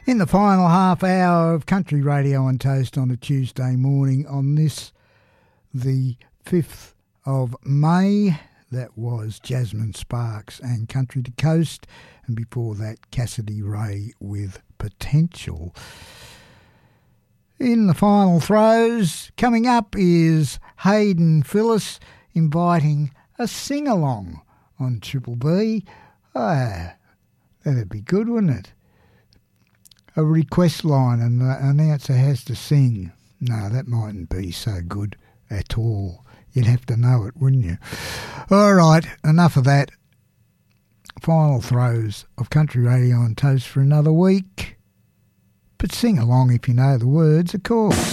In the final half hour of Country Radio on Toast on a Tuesday morning on this, the 5th of May, that was Jasmine Sparks and Country to Coast, and before that Cassidy Ray with Potential. In the final throws, coming up is Hayden Phillips inviting a sing-along on Triple B. That'd be good, wouldn't it? A request line and the announcer has to sing. No, that mightn't be so good at all. You'd have to know it, wouldn't you? All right, enough of that. Final throws of Country Radio on Toast for another week. But sing along if you know the words, of course.